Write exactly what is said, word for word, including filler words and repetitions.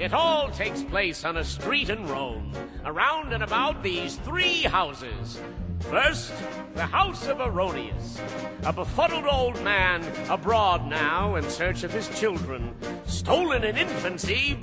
It all takes place on a street in Rome, around and about these three houses. First, the house of Erroneus, a befuddled old man abroad now in search of his children, stolen in infancy